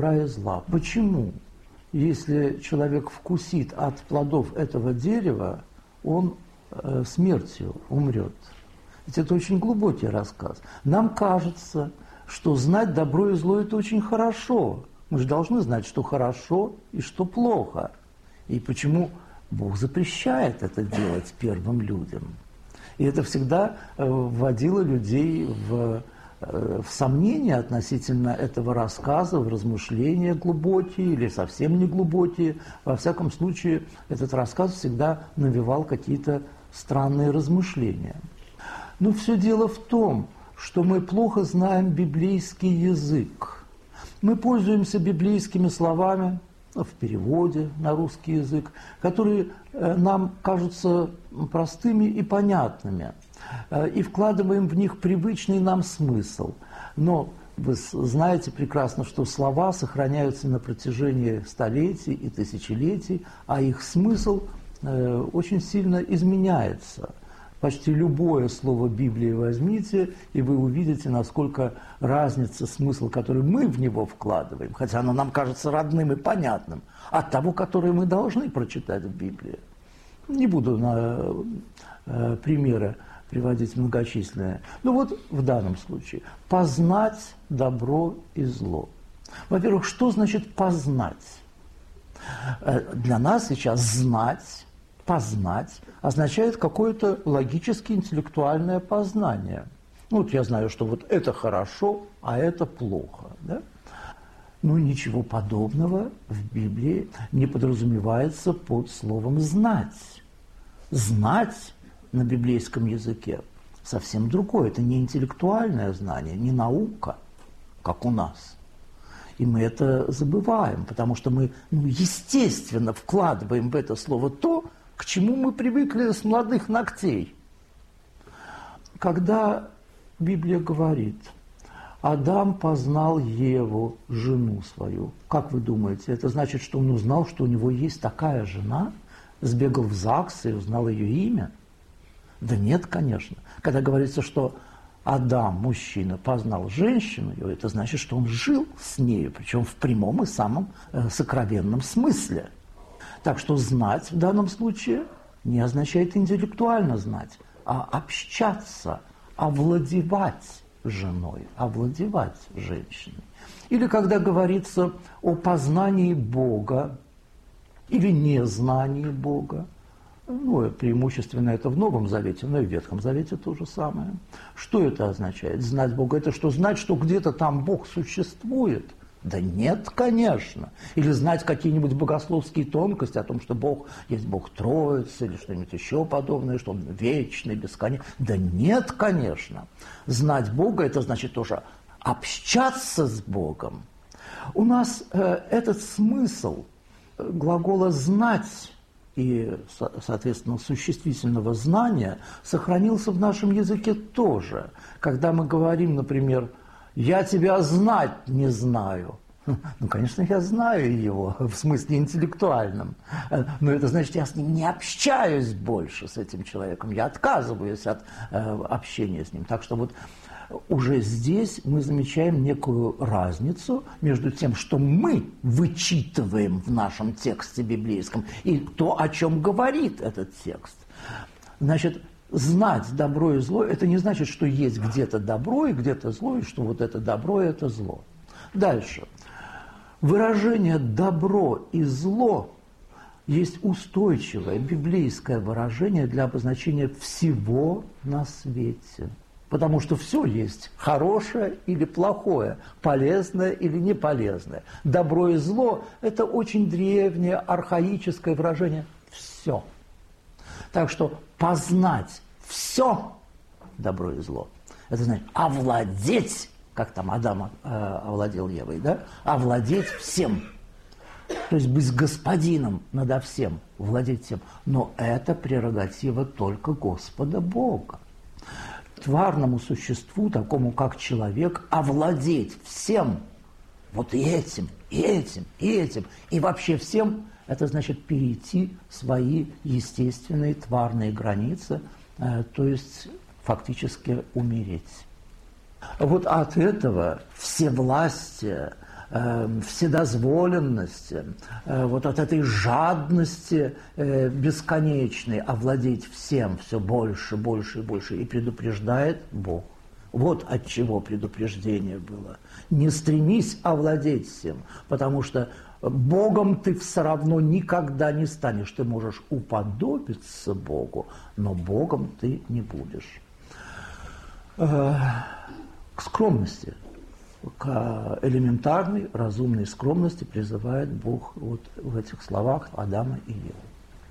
добра и зла. Почему? Если человек вкусит от плодов этого дерева, он смертью умрет. Ведь это очень глубокий рассказ. Нам кажется, что знать добро и зло – это очень хорошо. Мы же должны знать, что хорошо и что плохо. И почему Бог запрещает это делать первым людям. И это всегда вводило людей в сомнения относительно этого рассказа, в размышления глубокие или совсем не глубокие. Во всяком случае, этот рассказ всегда навевал какие-то странные размышления. Но все дело в том, что мы плохо знаем библейский язык. Мы пользуемся библейскими словами в переводе на русский язык, которые нам кажутся простыми и понятными, и вкладываем в них привычный нам смысл. Но вы знаете прекрасно, что слова сохраняются на протяжении столетий и тысячелетий, а их смысл очень сильно изменяется. Почти любое слово Библии возьмите, и вы увидите, насколько разница смысла, который мы в него вкладываем, хотя оно нам кажется родным и понятным, от того, которое мы должны прочитать в Библии. Не буду на примеры приводить многочисленные. Но вот в данном случае познать добро и зло. Во-первых, что значит познать? Для нас сейчас знать, познать означает какое-то логически интеллектуальное познание. Ну, вот я знаю, что вот это хорошо, а это плохо. Да? Но ничего подобного в Библии не подразумевается под словом «знать». Знать на библейском языке совсем другое. Это не интеллектуальное знание, не наука, как у нас. И мы это забываем, потому что мы, естественно, вкладываем в это слово то, к чему мы привыкли с молодых ногтей. Когда Библия говорит, Адам познал Еву, жену свою, как вы думаете, это значит, что он узнал, что у него есть такая жена, сбегал в ЗАГС и узнал ее имя? Да нет, конечно. Когда говорится, что Адам, мужчина, познал женщину, это значит, что он жил с нею, причем в прямом и самом сокровенном смысле. Так что знать в данном случае не означает интеллектуально знать, а общаться, овладевать женой, овладевать женщиной. Или когда говорится о познании Бога или незнании Бога, преимущественно это в Новом Завете, но и в Ветхом Завете то же самое. Что это означает? Знать Бога – это что? Знать, что где-то там Бог существует? Да нет, конечно. Или знать какие-нибудь богословские тонкости о том, что Бог есть Бог Троицы, или что-нибудь еще подобное, что Он вечный, бесконечный. Да нет, конечно. Знать Бога – это значит тоже общаться с Богом. У нас этот смысл глагола «знать» и, соответственно, существительного знания сохранился в нашем языке тоже. Когда мы говорим, например, «я тебя знать не знаю». Конечно, я знаю его, в смысле интеллектуальном. Но это значит, я с ним не общаюсь больше, с этим человеком. Я отказываюсь от общения с ним. Так что вот уже здесь мы замечаем некую разницу между тем, что мы вычитываем в нашем тексте библейском, и то, о чем говорит этот текст. Значит, знать добро и зло – это не значит, что есть где-то добро и где-то зло, и что вот это добро – это зло. Дальше. Выражение «добро» и «зло» есть устойчивое библейское выражение для обозначения всего на свете. Потому что все есть хорошее или плохое, полезное или неполезное. Добро и зло – это очень древнее, архаическое выражение «все». Так что познать все добро и зло – это значит овладеть, как там Адам овладел Евой, да? Овладеть всем. То есть быть господином надо всем, владеть всем. Но это прерогатива только Господа Бога. Тварному существу, такому как человек, овладеть всем, вот и этим, и этим, и этим, и вообще всем, это значит перейти свои естественные тварные границы, то есть фактически умереть. Вот от этого всевластие, вседозволенности, вот от этой жадности бесконечной овладеть всем все больше, больше и больше. И предупреждает Бог. Вот от чего предупреждение было. Не стремись овладеть всем, потому что Богом ты все равно никогда не станешь. Ты можешь уподобиться Богу, но Богом ты не будешь. К скромности, к элементарной, разумной скромности призывает Бог вот в этих словах Адама и Евы.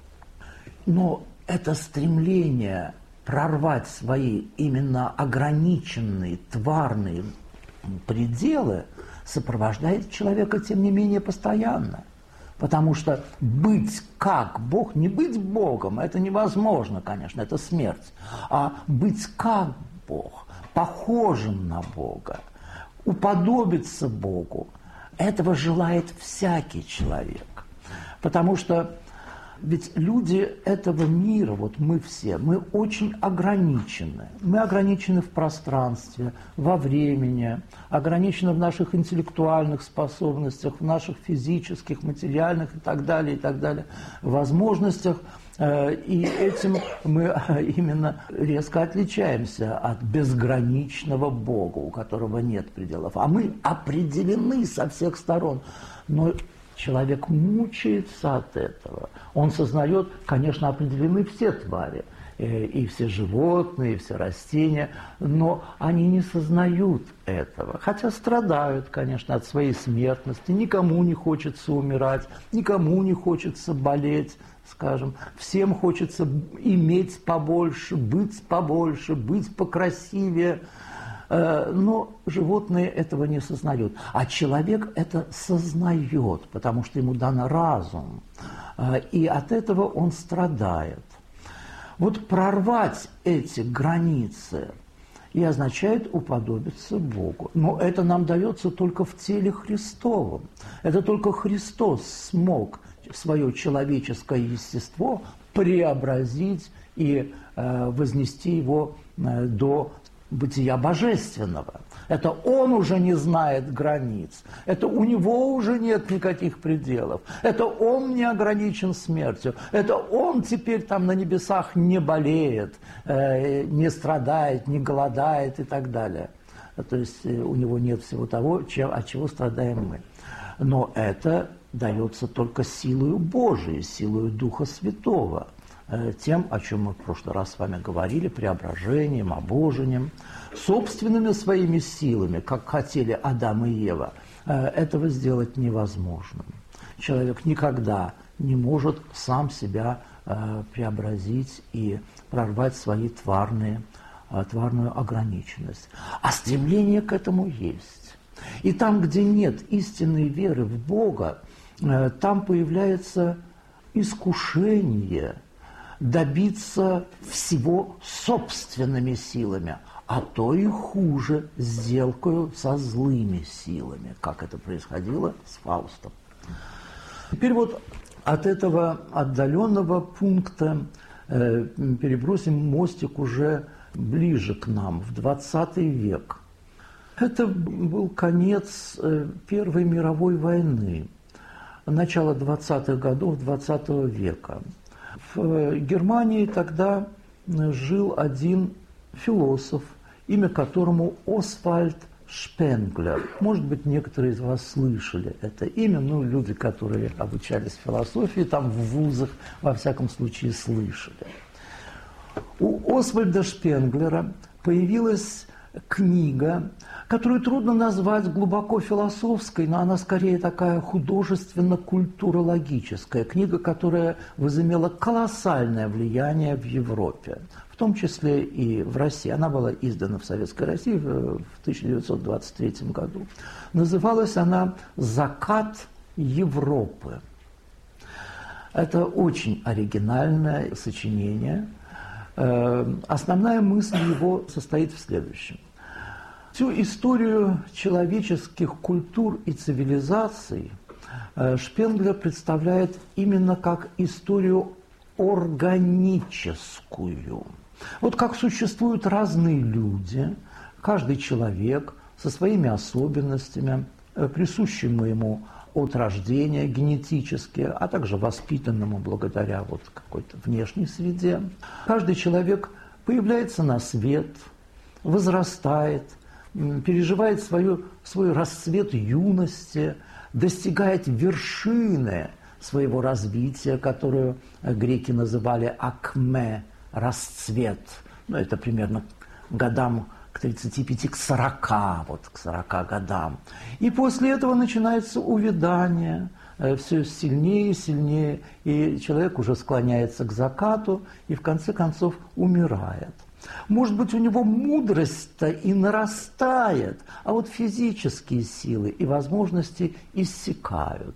Но это стремление прорвать свои именно ограниченные, тварные пределы сопровождает человека, тем не менее, постоянно. Потому что быть как Бог, не быть Богом, это невозможно, конечно, это смерть. А быть как Бог, похожим на Бога, уподобиться Богу, этого желает всякий человек. Потому что ведь люди этого мира, вот мы все, мы очень ограничены. Мы ограничены в пространстве, во времени, ограничены в наших интеллектуальных способностях, в наших физических, материальных и так далее, возможностях. И этим мы именно резко отличаемся от безграничного Бога, у которого нет пределов. А мы определены со всех сторон. Но человек мучается от этого. Он сознает, конечно, определены все твари, и все животные, и все растения, но они не сознают этого. Хотя страдают, конечно, от своей смертности. Никому не хочется умирать, никому не хочется болеть, скажем. Всем хочется иметь побольше, быть покрасивее. Но животные этого не сознают. А человек это сознает, потому что ему дан разум. И от этого он страдает. Вот прорвать эти границы и означает уподобиться Богу. Но это нам дается только в теле Христовом. Это только Христос смог свое человеческое естество преобразить и вознести его до бытия божественного. Это он уже не знает границ. Это у него уже нет никаких пределов. Это он не ограничен смертью. Это он теперь там на небесах не болеет, не страдает, не голодает и так далее. То есть у него нет всего того, от чего страдаем мы. Но это дается только силою Божией, силою Духа Святого. Тем, о чем мы в прошлый раз с вами говорили, преображением, обожением, собственными своими силами, как хотели Адам и Ева, этого сделать невозможно. Человек никогда не может сам себя преобразить и прорвать свои тварную ограниченность. А стремление к этому есть. И там, где нет истинной веры в Бога, там появляется искушение добиться всего собственными силами, а то и хуже, сделкою со злыми силами, как это происходило с Фаустом. Теперь вот от этого отдаленного пункта перебросим мостик уже ближе к нам, в 20 век. Это был конец Первой мировой войны, начало 20-х годов 20 века. В Германии тогда жил один философ, имя которому Освальд Шпенглер. Может быть, некоторые из вас слышали это имя, люди, которые обучались философии, там в вузах, во всяком случае, слышали. У Освальда Шпенглера появилась книга, которую трудно назвать глубоко философской, но она скорее такая художественно-культурологическая книга, которая возымела колоссальное влияние в Европе, в том числе и в России. Она была издана в Советской России в 1923 году. Называлась она «Закат Европы». Это очень оригинальное сочинение. Основная мысль его состоит в следующем. Всю историю человеческих культур и цивилизаций Шпенглер представляет именно как историю органическую. Вот как существуют разные люди, каждый человек со своими особенностями, присущему ему от рождения генетически, а также воспитанному благодаря вот какой-то внешней среде. Каждый человек появляется на свет, возрастает, переживает свой расцвет юности, достигает вершины своего развития, которую греки называли акме, расцвет. Ну, это примерно годам к 35, к 40, вот к 40 годам. И после этого начинается увядание, все сильнее и сильнее, и человек уже склоняется к закату и в конце концов умирает. Может быть, у него мудрость-то и нарастает, а вот физические силы и возможности иссякают.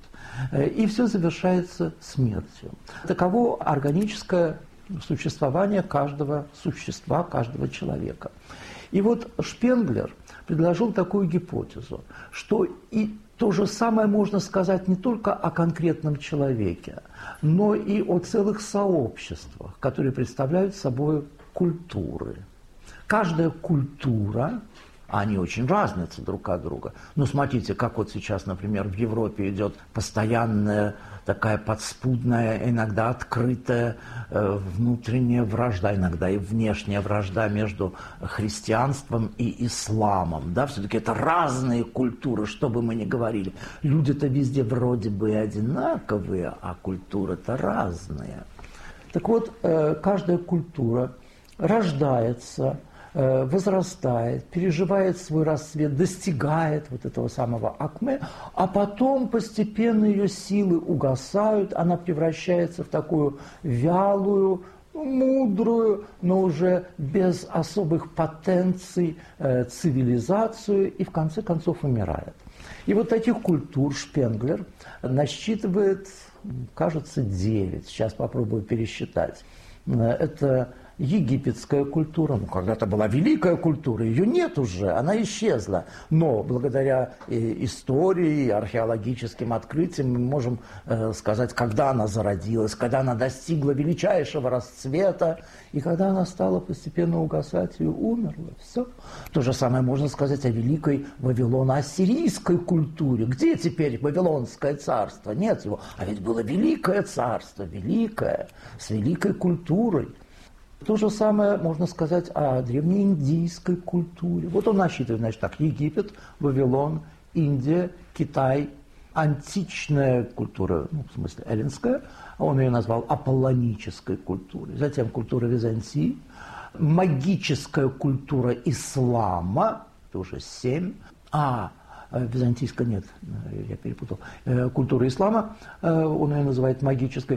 И все завершается смертью. Таково органическое существование каждого существа, каждого человека. И вот Шпенглер предложил такую гипотезу, что и то же самое можно сказать не только о конкретном человеке, но и о целых сообществах, которые представляют собой культуры. Каждая культура, они очень разнятся друг от друга. Но смотрите, как вот сейчас, например, в Европе идет постоянная такая подспудная, иногда открытая внутренняя вражда, иногда и внешняя вражда между христианством и исламом. Да? Все-таки это разные культуры, что бы мы ни говорили. Люди-то везде вроде бы одинаковые, а культуры-то разные. Так вот, каждая культура рождается, возрастает, переживает свой расцвет, достигает вот этого самого акме, а потом постепенно ее силы угасают, она превращается в такую вялую, мудрую, но уже без особых потенций цивилизацию и в конце концов умирает. И вот таких культур Шпенглер насчитывает, кажется, 9. Сейчас попробую пересчитать. Это египетская культура, когда-то была великая культура, ее нет уже, она исчезла. Но благодаря истории, археологическим открытиям мы можем сказать, когда она зародилась, когда она достигла величайшего расцвета, и когда она стала постепенно угасать и умерла. Все. То же самое можно сказать о великой вавилоно-ассирийской культуре. Где теперь Вавилонское царство? Нет его. А ведь было великое царство, великое, с великой культурой. То же самое можно сказать о древнеиндийской культуре. Вот он насчитывает, значит, так, Египет, Вавилон, Индия, Китай, античная культура, ну, в смысле эллинская, он ее назвал аполлонической культурой. Затем культура Византии, магическая культура ислама, это уже 7, византийская нет, я перепутал, культура ислама, он ее называет магической.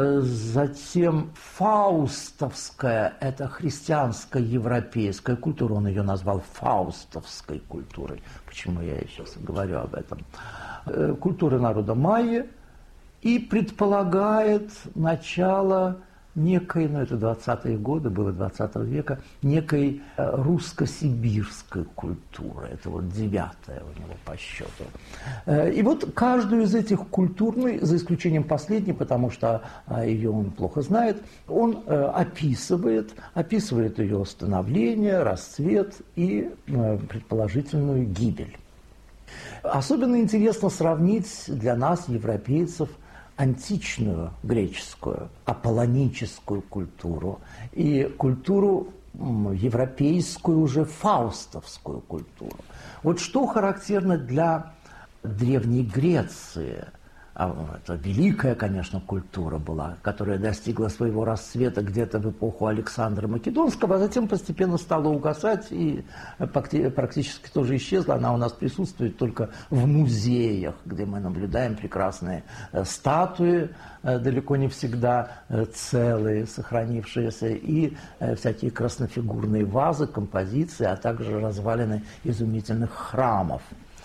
Затем фаустовская, это христианская европейская культура, он ее назвал фаустовской культурой. Почему я сейчас говорю об этом? Культура народа майя и предполагает начало некой, ну это 20-е годы, было 20 века, некой русско-сибирской культуры. Это вот 9-я у него по счету. И вот каждую из этих культур, ну, за исключением последней, потому что ее он плохо знает, он описывает ее становление, расцвет и предположительную гибель. Особенно интересно сравнить для нас, европейцев, античную греческую, аполлоническую культуру и культуру европейскую, уже фаустовскую культуру. Вот что характерно для Древней Греции. Это великая, конечно, культура была, которая достигла своего расцвета где-то в эпоху Александра Македонского, а затем постепенно стала угасать и практически тоже исчезла. Она у нас присутствует только в музеях, где мы наблюдаем прекрасные статуи, далеко не всегда целые, сохранившиеся, и всякие краснофигурные вазы, композиции, а также развалины изумительных храмов,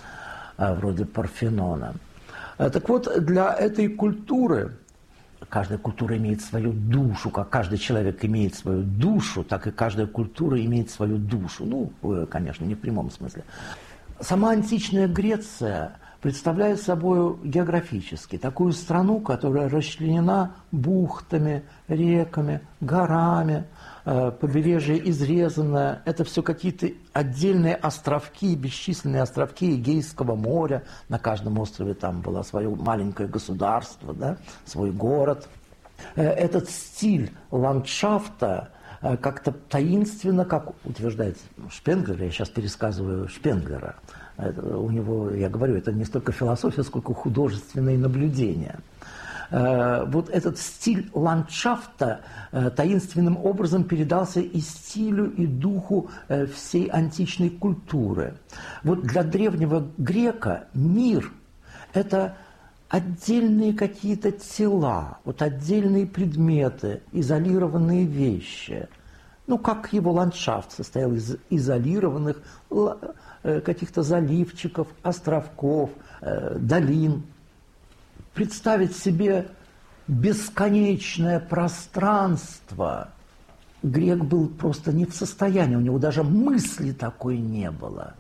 вроде Парфенона. Так вот, для этой культуры, каждая культура имеет свою душу, как каждый человек имеет свою душу, так и каждая культура имеет свою душу. Ну, конечно, не в прямом смысле. Сама античная Греция представляет собой географически такую страну, которая расчленена бухтами, реками, горами, побережье изрезанное. Это все какие-то отдельные островки, бесчисленные островки Эгейского моря. На каждом острове там было свое маленькое государство, да, свой город. Этот стиль ландшафта как-то таинственно, как утверждает Шпенглер, я сейчас пересказываю Шпенглера, у него, я говорю, это не столько философия, сколько художественные наблюдения. Вот этот стиль ландшафта таинственным образом передался и стилю, и духу всей античной культуры. Вот для древнего грека мир – это отдельные какие-то тела, вот отдельные предметы, изолированные вещи. Ну, как его ландшафт состоял из изолированных каких-то заливчиков, островков, долин. Представить себе бесконечное пространство грек был просто не в состоянии, у него даже мысли такой не было.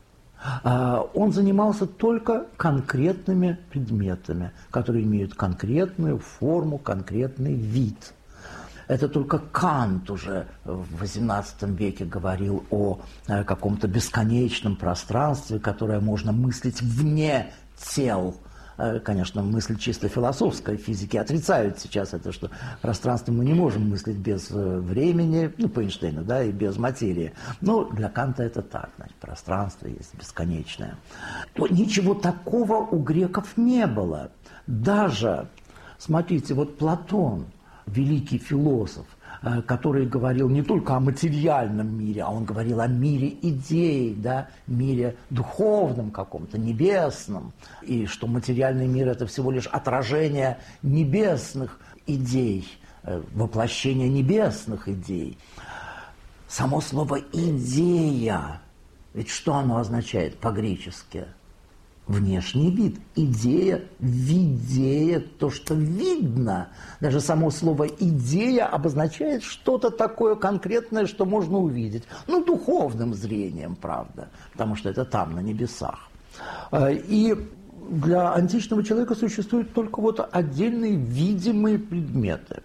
Он занимался только конкретными предметами, которые имеют конкретную форму, конкретный вид. Это только Кант уже в XVIII веке говорил о каком-то бесконечном пространстве, которое можно мыслить вне тел. Конечно, мысль чисто философская, физики отрицают сейчас это, что пространство мы не можем мыслить без времени, ну, по Эйнштейну, да, и без материи. Но для Канта это так, значит, пространство есть бесконечное. Но ничего такого у греков не было. Даже, смотрите, вот Платон, великий философ, который говорил не только о материальном мире, а он говорил о мире идей, да, мире духовном каком-то, небесном, и что материальный мир – это всего лишь отражение небесных идей, воплощение небесных идей. Само слово «идея», ведь что оно означает по-гречески? Внешний вид. Идея, видея, то, что видно. Даже само слово «идея» обозначает что-то такое конкретное, что можно увидеть. Ну, духовным зрением, правда, потому что это там, на небесах. И для античного человека существуют только вот отдельные видимые предметы.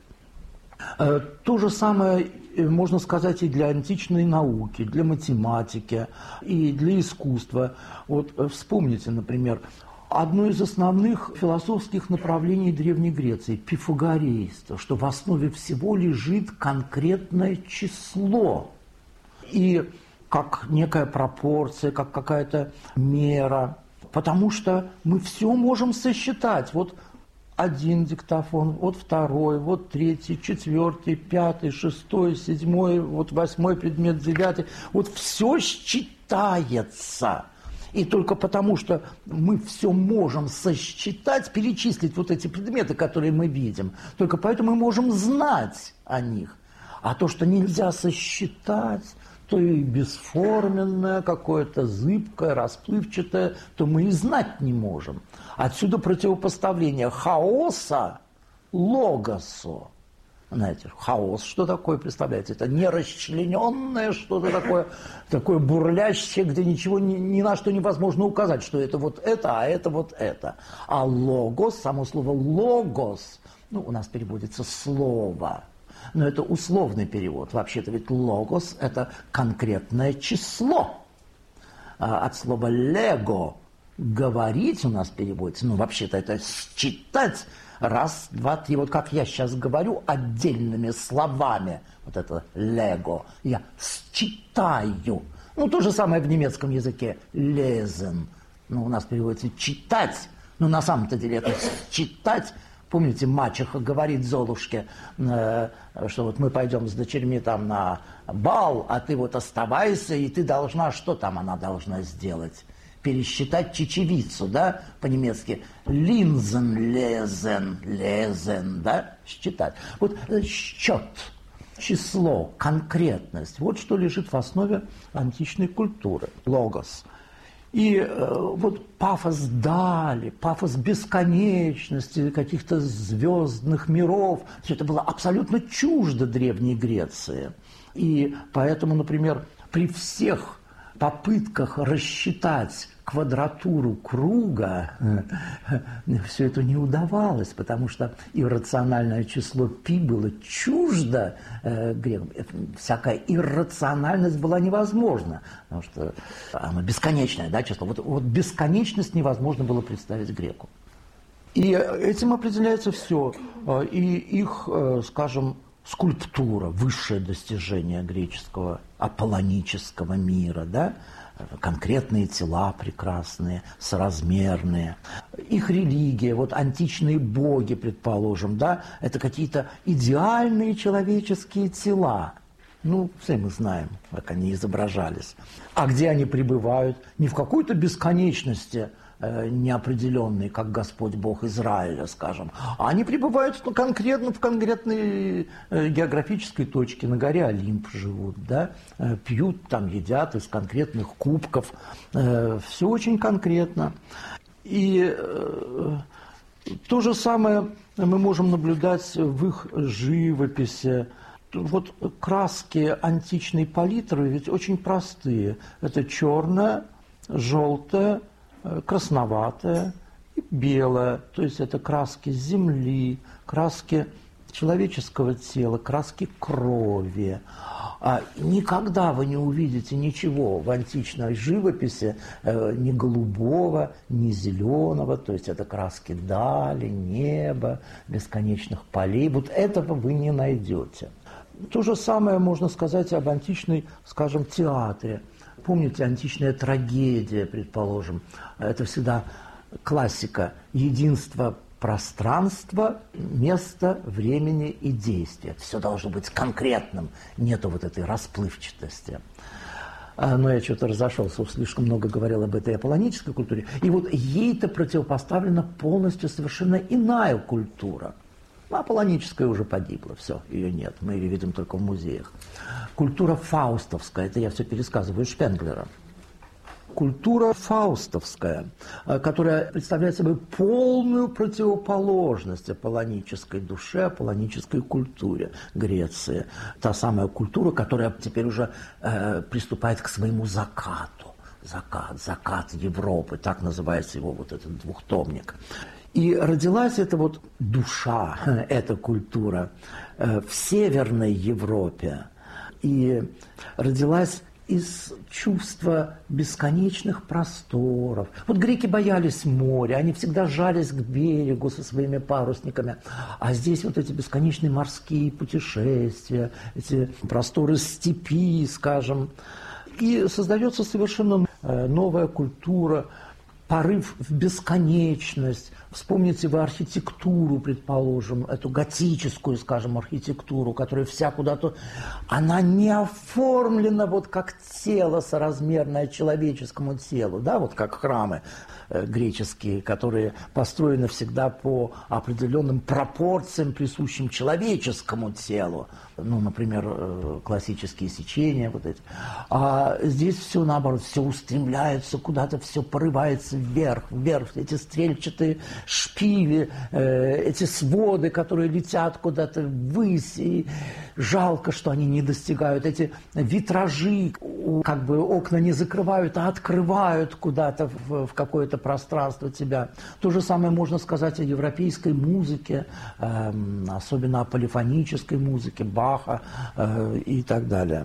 То же самое можно сказать и для античной науки, для математики, и для искусства. Вот вспомните, например, одно из основных философских направлений Древней Греции – пифагорейство, что в основе всего лежит конкретное число. И как некая пропорция, как какая-то мера. Потому что мы все можем сосчитать. Вот один диктофон, вот второй, вот третий, четвертый, пятый, шестой, седьмой, вот восьмой предмет, девятый. Вот все считается. И только потому, что мы все можем сосчитать, перечислить вот эти предметы, которые мы видим, только поэтому мы можем знать о них. А то, что нельзя сосчитать, то и бесформенное, какое-то зыбкое, расплывчатое, то мы и знать не можем. Отсюда противопоставление хаоса логосу. Знаете, хаос, что такое, представляете? Это нерасчлененное что-то такое бурлящее, где ничего ни на что невозможно указать, что это вот это, а это вот это. А логос, само слово логос, ну, у нас переводится слово. Но это условный перевод. Вообще-то ведь логос – это конкретное число. От слова лего – говорить у нас переводится. Ну, вообще-то это считать. Раз, два, три. Вот как я сейчас говорю отдельными словами. Вот это лего. Я считаю. Ну, то же самое в немецком языке. Lesen. Ну, у нас переводится читать. Но на самом-то деле это читать. Помните, мачеха говорит Золушке, что вот мы пойдем с дочерьми там на бал, а ты вот оставайся, и ты должна, что там она должна сделать? Пересчитать чечевицу, да, по-немецки. Линзен, лезен, лезен, да, считать. Вот счет, число, конкретность, вот что лежит в основе античной культуры, логос. И вот пафос дали, пафос бесконечности, каких-то звездных миров, все это было абсолютно чуждо Древней Греции. И поэтому, например, при всех попытках рассчитать квадратуру круга все это не удавалось, потому что иррациональное число π было чуждо грекам. Всякая иррациональность была невозможна, потому что оно бесконечное, да, число. Вот бесконечность невозможно было представить греку. И этим определяется все. И их, скажем, скульптура, высшее достижение греческого аполлонического мира, да? Конкретные тела прекрасные, соразмерные. Их религия, вот античные боги, предположим, да, это какие-то идеальные человеческие тела. Ну, все мы знаем, как они изображались. А где они пребывают? Не в какой-то бесконечности неопределенной, как Господь Бог Израиля, скажем, а они пребывают конкретно в конкретной географической точке, на горе Олимп живут, да, пьют там, едят из конкретных кубков, все очень конкретно. И то же самое мы можем наблюдать в их живописи. Вот краски античной палитры ведь очень простые. Это черное, желтое, красноватое и белое, то есть это краски земли, краски человеческого тела, краски крови. Никогда вы не увидите ничего в античной живописи ни голубого, ни зеленого, то есть это краски дали, неба, бесконечных полей. Вот этого вы не найдете. То же самое можно сказать об античной, скажем, театре. Помните, античная трагедия, предположим, это всегда классика, единство пространства, места, времени и действия. Все должно быть конкретным, нету вот этой расплывчатости. Но я что-то разошелся, слишком много говорил об этой аполлонической культуре. И вот ей-то противопоставлена полностью совершенно иная культура. Аполлоническая уже погибла, все, ее нет, мы ее видим только в музеях. Культура фаустовская, это я все пересказываю Шпенглера. Культура фаустовская, которая представляет собой полную противоположность аполлонической душе, аполлонической культуре Греции. Та самая культура, которая теперь уже приступает к своему закату. Закат Европы, так называется его вот этот двухтомник. И родилась эта вот душа, эта культура в Северной Европе. И родилась из чувства бесконечных просторов. Вот греки боялись моря, они всегда жались к берегу со своими парусниками. А здесь вот эти бесконечные морские путешествия, эти просторы степи, скажем. И создается совершенно новая культура, порыв в бесконечность. Вспомните вы архитектуру, предположим, эту готическую, скажем, архитектуру, которая вся куда-то... Она не оформлена вот как тело, соразмерное человеческому телу, да, вот как храмы греческие, которые построены всегда по определенным пропорциям, присущим человеческому телу. Ну, например, классические сечения вот эти. А здесь все наоборот, все устремляется куда-то, все порывается вверх, эти стрельчатые шпили, эти своды, которые летят куда-то ввысь, и жалко, что они не достигают, эти витражи, как бы окна не закрывают, а открывают куда-то в какое-то пространство тебя. То же самое можно сказать о европейской музыке, особенно о полифонической музыке, Баха и так далее.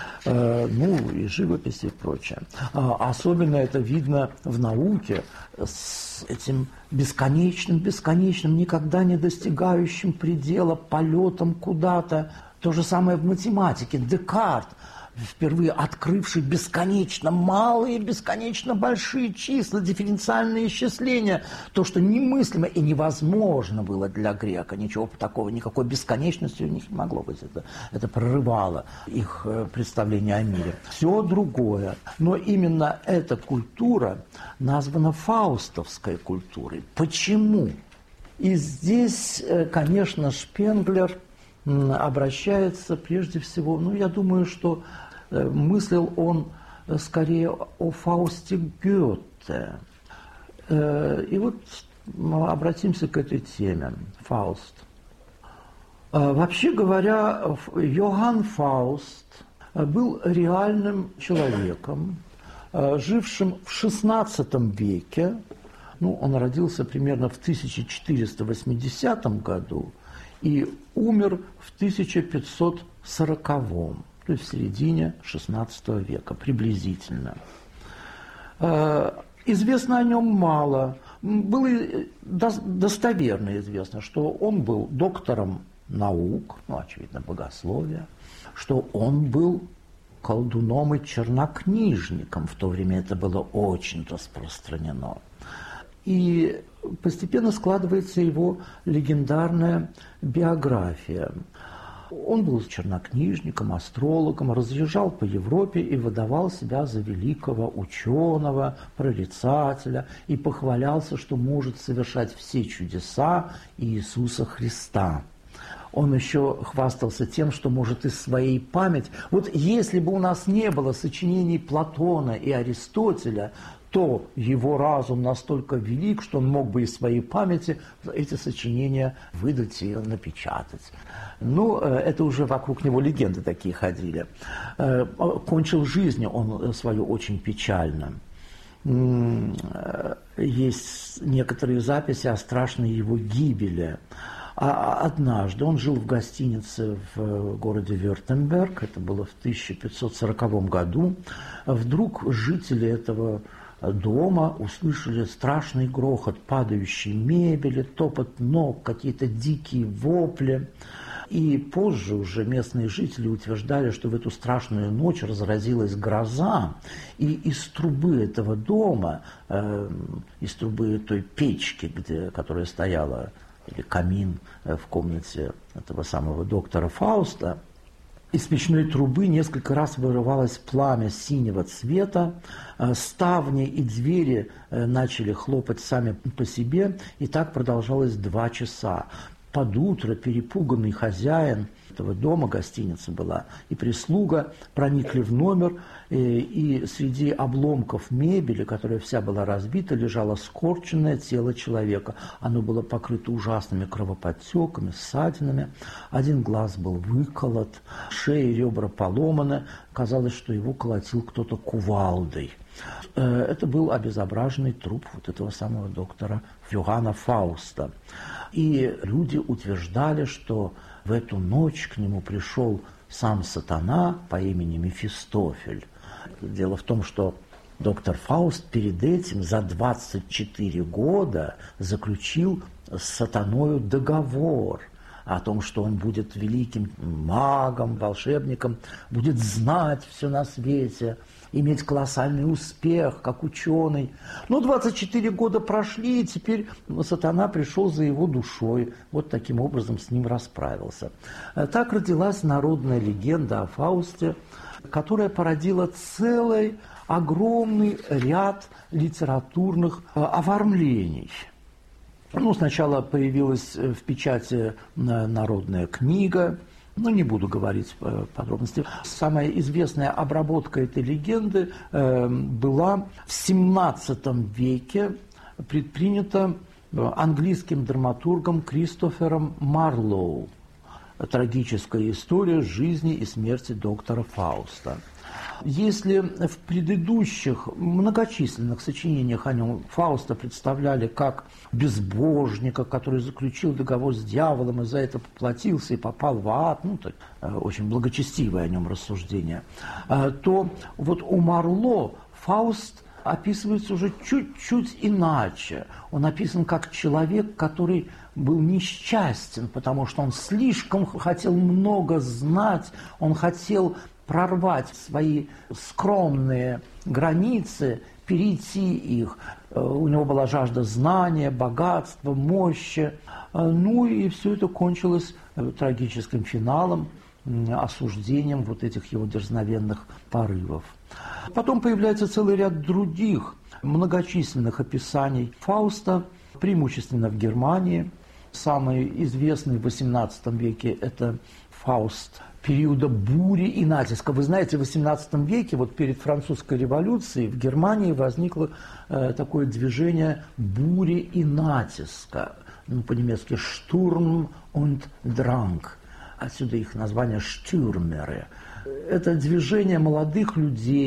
Ну, и живописи и прочее. Особенно это видно в науке с этим бесконечным, никогда не достигающим предела полетом куда-то. То же самое в математике. Декарт, впервые открывший бесконечно малые, бесконечно большие числа, дифференциальные исчисления, то, что немыслимо и невозможно было для грека, ничего такого, никакой бесконечности у них не могло быть. Это прорывало их представление о мире. Все другое. Но именно эта культура названа фаустовской культурой. Почему? И здесь, конечно, Шпенглер обращается прежде всего, ну, я думаю, что мыслил он скорее о Фаусте Гёте. И вот обратимся к этой теме. Фауст. Вообще говоря, Йоганн Фауст был реальным человеком, жившим в XVI веке. Он родился примерно в 1480 году и умер в 1540, то есть в середине XVI века приблизительно. Известно о нем мало. Было достоверно известно, что он был доктором наук, очевидно, богословия, что он был колдуном и чернокнижником. В то время это было очень распространено. И постепенно складывается его легендарная биография. Он был чернокнижником, астрологом, разъезжал по Европе и выдавал себя за великого ученого, прорицателя, и похвалялся, что может совершать все чудеса Иисуса Христа. Он еще хвастался тем, что может из своей памяти... Вот если бы у нас не было сочинений Платона и Аристотеля, то его разум настолько велик, что он мог бы из своей памяти эти сочинения выдать и напечатать. Это уже вокруг него легенды такие ходили. Кончил жизнь он свою очень печально. Есть некоторые записи о страшной его гибели. Однажды он жил в гостинице в городе Вюртемберг, это было в 1540 году. Вдруг жители этого дома услышали страшный грохот падающей мебели, топот ног, какие-то дикие вопли. И позже уже местные жители утверждали, что в эту страшную ночь разразилась гроза, и из трубы этого дома, из трубы той печки, которая стояла, или камин в комнате этого самого доктора Фауста, из печной трубы несколько раз вырывалось пламя синего цвета, ставни и двери начали хлопать сами по себе, и так продолжалось 2 часа. Под утро перепуганный хозяин этого дома, гостиница была, и прислуга проникли в номер, и среди обломков мебели, которая вся была разбита, лежало скорченное тело человека. Оно было покрыто ужасными кровоподтеками, ссадинами. Один глаз был выколот, шея и ребра поломаны. Казалось, что его колотил кто-то кувалдой. Это был обезображенный труп вот этого самого доктора Йоганна Фауста. И люди утверждали, что в эту ночь к нему пришел сам сатана по имени Мефистофель. Дело в том, что доктор Фауст перед этим за 24 года заключил с сатаною договор о том, что он будет великим магом, волшебником, будет знать все на свете, иметь колоссальный успех, как ученый. 24 года прошли, и теперь сатана пришел за его душой. Вот таким образом с ним расправился. Так родилась народная легенда о Фаусте, которая породила целый огромный ряд литературных оформлений. Сначала появилась в печати народная книга, не буду говорить подробности. Самая известная обработка этой легенды была в XVII веке, предпринята английским драматургом Кристофером Марлоу. Трагическая история жизни и смерти доктора Фауста. Если в предыдущих многочисленных сочинениях о нем Фауста представляли как безбожника, который заключил договор с дьяволом и за это поплатился и попал в ад, очень благочестивое о нем рассуждение, то вот у Марло Фауст описывается уже чуть-чуть иначе. Он описан как человек, который был несчастен, потому что он слишком хотел много знать, он хотел прорвать свои скромные границы, перейти их. У него была жажда знания, богатства, мощи. И все это кончилось трагическим финалом, осуждением вот этих его дерзновенных порывов. Потом появляется целый ряд других многочисленных описаний Фауста, преимущественно в Германии. Самый известный в XVIII веке – это Фауст периода бури и натиска. Вы знаете, в XVIII веке, вот перед французской революцией, в Германии возникло такое движение бури и натиска. По-немецки «Sturm und Drang». Отсюда их название «штюрмеры». Это движение молодых людей,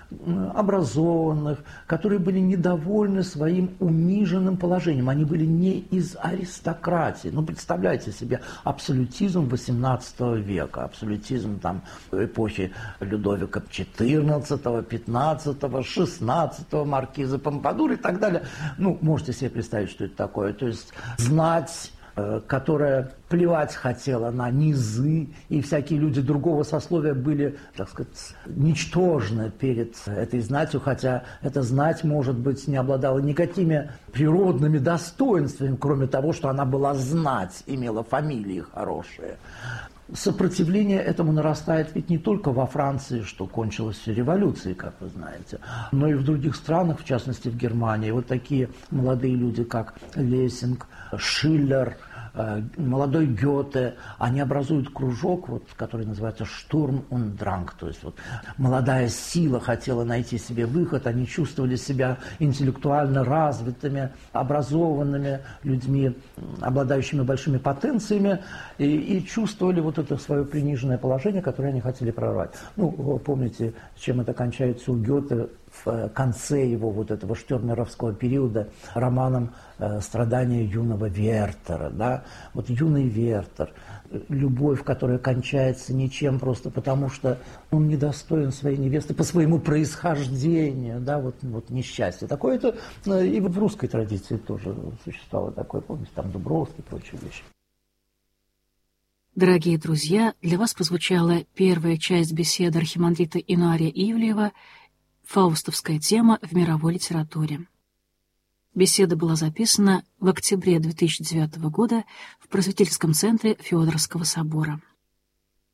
образованных, которые были недовольны своим униженным положением. Они были не из аристократии. Ну, представляете себе абсолютизм XVIII века, абсолютизм там эпохи Людовика XIV, XV, XVI, маркиза Помпадур и так далее. Ну, можете себе представить, что это такое. То есть знать, которая плевать хотела на низы, и всякие люди другого сословия были, так сказать, ничтожны перед этой знатью, хотя эта знать, может быть, не обладала никакими природными достоинствами, кроме того, что она была знать, имела фамилии хорошие. Сопротивление этому нарастает ведь не только во Франции, что кончилось революцией, как вы знаете, но и в других странах, в частности в Германии. Вот такие молодые люди, как Лессинг, Шиллер, молодой Гёте, они образуют кружок, вот, который называется «Штурм und Drang», то есть вот, молодая сила хотела найти себе выход, они чувствовали себя интеллектуально развитыми, образованными людьми, обладающими большими потенциями, и чувствовали вот это свое приниженное положение, которое они хотели прорвать. Ну, вы помните, чем это кончается у Гёте в конце его вот этого штёрмеровского периода романом «Страдания юного Вертера». Да? Вот юный Вертер, любовь, которая кончается ничем просто потому, что он недостоин своей невесты по своему происхождению, да, вот несчастье. Такое это и в русской традиции тоже существовало такое, помните, там Дубровский и прочие вещи. Дорогие друзья, для вас прозвучала первая часть беседы архимандрита Инуария Ивлеева «Фаустовская тема в мировой литературе». Беседа была записана в октябре 2009 года в Просветительском центре Феодоровского собора.